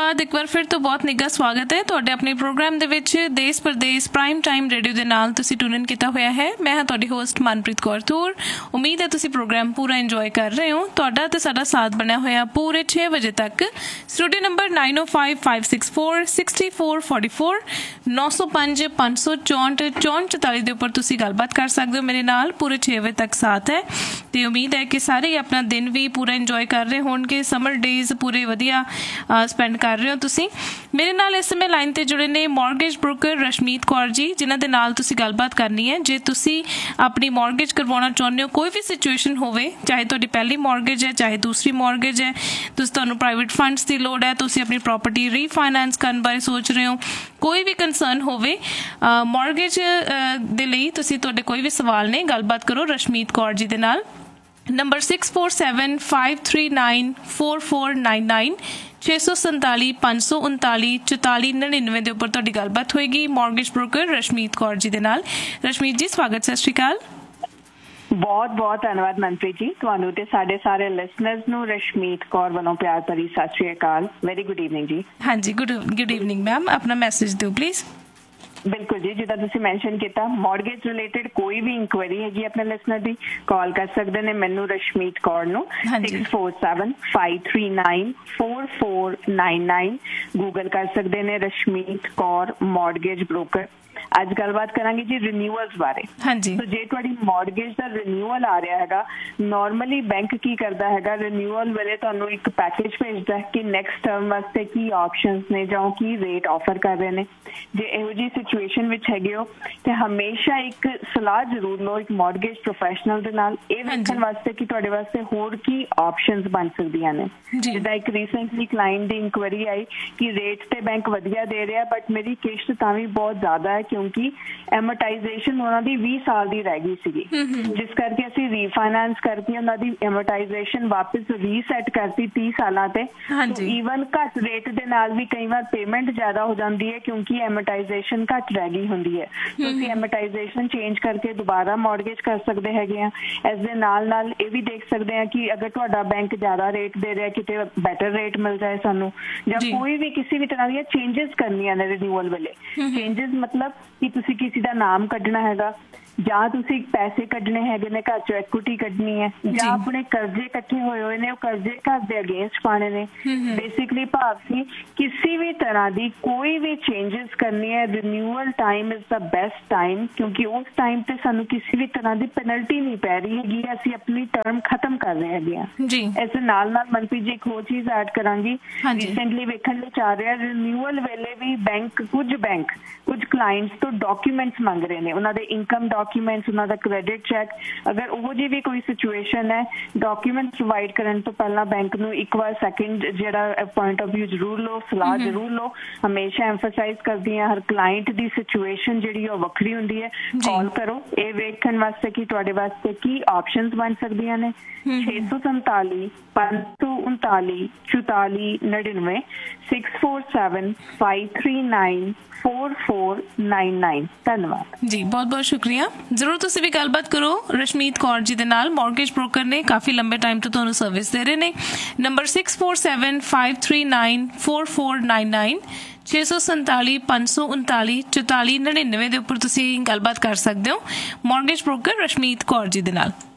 बाद एक बार फिर तो बहुत निੱਘਾ स्वागत है ਤੁਹਾਡੇ ਆਪਣੇ ਪ੍ਰੋਗਰਾਮ ਦੇ ਵਿੱਚ ਦੇਸ਼ ਪ੍ਰਦੇਸ਼ ਪ੍ਰਾਈਮ ਟਾਈਮ ਰੇਡੀਓ ਦੇ ਨਾਲ ਤੁਸੀਂ ਟਿਊਨ ਇਨ ਕੀਤਾ ਹੋਇਆ ਹੈ। ਮੈਂ ਹਾਂ ਤੁਹਾਡੀ ਹੋਸਟ ਮਨਪ੍ਰੀਤ ਕੌਰ ਥੂਰ। ਉਮੀਦ ਹੈ ਤੁਸੀਂ ਪ੍ਰੋਗਰਾਮ ਪੂਰਾ ਇੰਜੋਏ ਕਰ ਰਹੇ ਹੋ। ਤੁਹਾਡਾ ਤੇ ਸਾਡਾ ਸਾਥ ਬਣਿਆ ਹੋਇਆ ਪੂਰੇ 6 ਵਜੇ ਤੱਕ। ਸਟੂਡੀਓ ਨੰਬਰ 9055646444 905 564 6444 ਦੇ ਉੱਪਰ ਤੁਸੀਂ ਗੱਲਬਾਤ ਕਰ ਸਕਦੇ ਹੋ ਮੇਰੇ ਨਾਲ। ਪੂਰੇ 6 ਵਜੇ ਤੱਕ ਸਾਥ ਹੈ ਤੇ ਉਮੀਦ ਹੈ ਕਿ ਸਾਰੇ ਆਪਣਾ ਦਿਨ ਵੀ ਪੂਰਾ ਇੰਜੋਏ ਕਰ ਰਹੇ ਹੋਣਗੇ। ਸਮਰ ਡੇਜ਼ ਪੂਰੇ ਵਧੀਆ ਸਪੈਂਡ ਕਰ ਰਹੇ ਹੋ ਤੁਸੀਂ। ਮੇਰੇ ਨਾਲ ਇਸ ਸਮੇਂ ਲਾਈਨ ਤੇ ਜੁੜੇ ਨੇ ਮੌਰਗੇਜ ਬ੍ਰੋਕਰ ਰਸ਼ਮੀਤ ਕੌਰ ਜੀ, ਜਿਨ੍ਹਾਂ ਦੇ ਨਾਲ ਤੁਸੀਂ ਗੱਲਬਾਤ ਕਰਨੀ ਹੈ। ਜੇ ਤੁਸੀਂ ਆਪਣੀ ਮੌਰਗੇਜ ਕਰਵਾਉਣਾ ਚਾਹੁੰਦੇ ਹੋ, ਕੋਈ ਵੀ ਸਿਚੁਏਸ਼ਨ ਹੋਵੇ, ਚਾਹੇ ਤੁਹਾਡੀ ਪਹਿਲੀ ਮੌਰਗੇਜ ਹੈ ਚਾਹੇ ਦੂਸਰੀ ਮੌਰਗੇਜ ਹੈ, ਤੁਹਾਨੂੰ ਪ੍ਰਾਈਵੇਟ ਫੰਡਸ ਦੀ ਲੋੜ ਹੈ, ਤੁਸੀਂ ਆਪਣੀ ਪ੍ਰੋਪਰਟੀ ਰੀਫਾਈਨੈਂਸ ਕਰਨ ਬਾਰੇ ਸੋਚ ਰਹੇ ਹੋ, ਕੋਈ ਵੀ ਕੰਸਰਨ ਹੋਵੇ ਮੌਰਗੇਜ ਦੇ ਲਈ, ਤੁਸੀਂ ਤੁਹਾਡੇ ਕੋਈ ਵੀ ਸਵਾਲ ਨੇ, ਗੱਲਬਾਤ ਕਰੋ ਰਸ਼ਮੀਤ ਕੌਰ ਜੀ ਦੇ ਨਾਲ। ਨੰਬਰ 6475394499 647 539 4499 ਦੇ ਉੱਪਰ ਤੁਹਾਡੀ ਗੱਲਬਾਤ ਹੋਏਗੀ ਮੌਰਗੇਜ ਬ੍ਰੋਕਰ ਰਸ਼ਮੀਤ ਕੌਰ ਜੀ ਦੇ ਨਾਲ। ਰਸ਼ਮੀਤ ਜੀ ਸਵਾਗਤ, ਸਤਿ ਸ਼੍ਰੀ ਅਕਾਲ। ਬਹੁਤ ਬਹੁਤ ਧੰਨਵਾਦ ਮਨਪ੍ਰੀਤ ਜੀ, ਤੁਹਾਨੂੰ ਤੇ ਸਾਡੇ ਸਾਰੇ ਲਿਸਨਰਸ ਨੂੰ ਰਸ਼ਮੀਤ ਕੌਰ ਵੱਲੋਂ ਪਿਆਰ ਭਰੀ ਸਤਿ ਸ਼੍ਰੀ ਅਕਾਲ। ਵੈਰੀ ਗੁੱਡ ਈਵਨਿੰਗ ਜੀ। ਹਾਂਜੀ, ਗੁੱਡ ਈਵਨਿੰਗ ਮੈਮ। ਆਪਣਾ ਮੈਸੇਜ ਦਿਓ ਪਲੀਜ਼। ਬਿਲਕੁਲ ਜੀ, ਜਿੱਦਾਂ ਤੁਸੀਂ ਮੈਂਸ਼ਨ ਕੀਤਾ, ਮੌਰਗੇਜ ਰਿਲੇਟਡ ਕੋਈ ਵੀ ਇਨਕੁਆਇਰੀ ਹੈਗੀ ਆਪਣੇ ਲਿਸਨਰ ਦੀ, ਕਾਲ ਕਰ ਸਕਦੇ ਨੇ ਮੈਨੂੰ ਰਸ਼ਮੀਤ ਕੌਰ ਨੂੰ 6475394499। ਗੂਗਲ ਕਰ ਸਕਦੇ ਨੇ ਰਸ਼ਮੀਤ ਕੌਰ ਮੌਰਗੇਜ ਬ੍ਰੋਕਰ। ਅੱਜ ਗੱਲਬਾਤ ਕਰਾਂਗੇ ਜੀ ਰਿਨਿਊਅਲਸ ਬਾਰੇ। ਹਾਂਜੀ, ਸੋ ਜੇ ਤੁਹਾਡੀ ਮੌਰਗੇਜ ਦਾ ਰਿਨਿਊਅਲ ਆ ਰਿਹਾ ਹੈਗਾ, ਨਾਰਮਲੀ ਬੈਂਕ ਕੀ ਕਰਦਾ ਹੈਗਾ, ਰਿਨਿਊਅਲ ਵੇਲੇ ਤੁਹਾਨੂੰ ਇੱਕ ਪੈਕੇਜ ਭੇਜਦਾ ਹੈ ਕਿ ਨੈਕਸਟ ਟਰਮ ਵਾਸਤੇ ਕੀ ਆਪਸ਼ਨਸ ਨੇ ਜਾਂ ਕੀ ਰੇਟ ਆਫਰ ਕਰ ਰਹੇ ਨੇ। ਜੇ ਇਹੋ ਜਿਹੀ ਸਿਚੁਏਸ਼ਨ ਵਿੱਚ ਹੈਗੇ ਹੋ ਤੇ ਹਮੇਸ਼ਾ ਇੱਕ ਸਲਾਹ ਜ਼ਰੂਰ ਲਓ ਇੱਕ ਮੌਰਗੇਜ ਪ੍ਰੋਫੈਸ਼ਨਲ ਦੇ ਨਾਲ, ਇਹ ਵੇਖਣ ਵਾਸਤੇ ਕਿ ਤੁਹਾਡੇ ਵਾਸਤੇ ਹੋਰ ਕੀ ਆਪਸ਼ਨਸ ਬਣ ਸਕਦੀਆਂ ਨੇ। ਜਿੱਦਾਂ ਇੱਕ ਰੀਸੈਂਟਲੀ ਕਲਾਇੰਟ ਦੀ ਇਨਕੁਆਇਰੀ ਆਈ ਕਿ ਰੇਟ ਤੇ ਬੈਂਕ ਵਧੀਆ ਦੇ ਰਿਹਾ ਬਟ ਮੇਰੀ ਕਿਸ਼ਤ ਤਾਂ ਵੀ ਬਹੁਤ ਜ਼ਿਆਦਾ ਹੈ ਕਿਉਂਕਿ ਐਮੋਰਟਾਈਜ਼ੇਸ਼ਨ ਉਹਨਾਂ ਦੀ 20 ਸਾਲ ਦੀ ਰਹਿ ਗਈ ਸੀਗੀ, ਜਿਸ ਕਰਕੇ ਅਸੀਂ ਰੀਫਾਈਨੈਂਸ ਕਰਕੇ ਉਹਨਾਂ ਦੀ ਐਮੋਰਟਾਈਜ਼ੇਸ਼ਨ ਵਾਪਸ ਰੀਸੈਟ ਕਰਤੀ 30 ਸਾਲਾਂ ਤੇ। ਈਵਨ ਘੱਟ ਰੇਟ ਦੇ ਨਾਲ ਵੀ ਕਈ ਵਾਰ ਪੇਮੈਂਟ ਜ਼ਿਆਦਾ ਹੋ ਜਾਂਦੀ ਹੈ ਕਿਉਂਕਿ ਐਮੋਰਟਾਈਜ਼ੇਸ਼ਨ ਘੱਟ ਰਹਿ ਗਈ ਹੁੰਦੀ ਹੈ। ਤੁਸੀਂ ਐਮੋਰਟਾਈਜ਼ੇਸ਼ਨ ਚੇਂਜ ਕਰਕੇ ਦੁਬਾਰਾ ਮੌਰਗੇਜ ਕਰ ਸਕਦੇ ਹੈਗੇ ਆ। ਇਸ ਦੇ ਨਾਲ ਨਾਲ ਇਹ ਵੀ ਦੇਖ ਸਕਦੇ ਆ ਕਿ ਅਗਰ ਤੁਹਾਡਾ ਬੈਂਕ ਜ਼ਿਆਦਾ ਰੇਟ ਦੇ ਰਿਹਾ, ਕਿਤੇ ਬੈਟਰ ਰੇਟ ਮਿਲ ਜਾਏ ਸਾਨੂੰ, ਜਾਂ ਕੋਈ ਵੀ ਕਿਸੇ ਵੀ ਤਰ੍ਹਾਂ ਦੀਆਂ ਚੇਂਜਸ ਕਰਨੀਆਂ ਨੇ ਰਿਨਿਊਅਲ ਵੇਲੇ। ਚੇਂਜਸ ਮਤਲਬ ਕਿ ਤੁਸੀਂ ਕਿਸੇ ਦਾ ਨਾਮ ਕੱਢਣਾ ਹੈਗਾ, ਜਾਂ ਤੁਸੀਂ ਪੈਸੇ ਕੱਢਣੇ ਹੈਗੇ ਨੇ, ਘਰ ਚੋਂ ਐਕੁਇਟੀ ਕੱਢਣੀ ਹੈ, ਜਾਂ ਆਪਣੇ ਕਰਜ਼ੇ ਇਕੱਠੇ ਹੋਏ ਨੇ ਉਹ ਕਰਜ਼ੇ ਘਰ ਦੇ ਅਗੇਂਸਟ ਪਾਣੇ ਨੇ। ਬੇਸਿਕਲੀ ਭਾਵ ਸੀ ਕਿਸੇ ਵੀ ਤਰ੍ਹਾਂ ਦੀ ਕੋਈ ਵੀ ਚੇਂਜਸ ਕਰਨੀ ਹੈ, renewal time is the best time ਕਿਉਂਕਿ ਉਸ ਟਾਈਮ ਤੇ ਸਾਨੂੰ ਕਿਸੇ ਵੀ ਤਰ੍ਹਾਂ ਦੀ ਪੈਨਲਟੀ ਨਹੀਂ ਪੈ ਰਹੀ ਹੈਗੀ, ਅਸੀਂ ਆਪਣੀ ਟਰਮ ਖਤਮ ਕਰ ਰਹੇ ਹੈਗੇ ਆ। ਇਸ ਦੇ ਨਾਲ ਨਾਲ ਮਨਪ੍ਰੀਤ ਜੀ ਇੱਕ ਹੋਰ ਚੀਜ਼ ਐਡ ਕਰਾਂਗੀ, ਰੀਸੈਂਟਲੀ ਵੇਖਣ ਵਿੱਚ ਆ ਰਿਹਾ ਰਿਨਿਊਅਲ ਵੇਲੇ ਵੀ ਕੁਝ ਕਲਾਇੰਟਸ ਤੋਂ ਡਾਕੂਮੈਂਟਸ ਮੰਗ ਰਹੇ ਨੇ, ਉਹਨਾਂ ਦੇ ਇਨਕਮ ਡਾਕੂਮੈਂਟਸ, ਉਹਨਾਂ ਦਾ ਕ੍ਰੈਡਿਟ ਚੈੱਕ। ਅਗਰ ਉਹੋ ਜਿਹੀ ਵੀ ਕੋਈ ਸਿਚੁਏਸ਼ਨ ਹੈ, ਡਾਕੂਮੈਂਟਸ ਪ੍ਰੋਵਾਈਡ ਕਰਨ ਤੋਂ ਪਹਿਲਾਂ ਬੈਂਕ ਨੂੰ ਇੱਕ ਵਾਰ ਸੈਕਿੰਡ ਜਿਹੜਾ ਪੁਆਇੰਟ ਆਫ ਵਿਊ ਜ਼ਰੂਰ ਲਓ, ਸਲਾਹ ਜ਼ਰੂਰ ਲਓ। ਹਮੇਸ਼ਾ ਐਮਫਸਾਈਜ਼ ਕਰਦੀ ਹਾਂ ਹਰ ਕਲਾਇੰਟ ਦੀ ਸਿਚੁਏਸ਼ਨ ਜਿਹੜੀ ਉਹ ਵੱਖਰੀ ਹੁੰਦੀ ਹੈ। ਕਾਲ ਕਰੋ ਇਹ ਵੇਖਣ ਵਾਸਤੇ ਕਿ ਤੁਹਾਡੇ ਵਾਸਤੇ ਕੀ ਆਪਸ਼ਨਸ ਬਣ ਸਕਦੀਆਂ ਨੇ। 647 539 4499 647539 4499। ਧੰਨਵਾਦ ਜੀ, ਬਹੁਤ ਬਹੁਤ ਸ਼ੁਕਰੀਆ। ਜ਼ਰੂਰ ਤੁਸੀਂ ਵੀ ਗੱਲਬਾਤ ਕਰੋ ਰਸ਼ਮੀਤ ਕੌਰ ਜੀ ਦੇ ਨਾਲ। ਮੌਰਗੇਜ ਬ੍ਰੋਕਰ ਨੇ, ਕਾਫੀ ਲੰਬੇ ਟਾਈਮ ਤੋਂ ਤੁਹਾਨੂੰ ਸਰਵਿਸ ਦੇ ਰਹੇ ਨੇ। ਨੰਬਰ 6475394499 647 539 4499 ਦੇ ਉੱਪਰ ਤੁਸੀਂ ਗੱਲਬਾਤ ਕਰ ਸਕਦੇ ਹੋ ਮੌਰਗੇਜ ਬ੍ਰੋਕਰ ਰਸ਼ਮੀਤ ਕੌਰ ਜੀ ਦੇ ਨਾਲ।